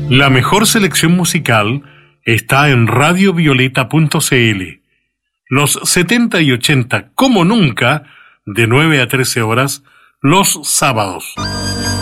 La mejor selección musical está en radiovioleta.cl. Los 70 y 80, como nunca, de 9 a 13 horas, los sábados.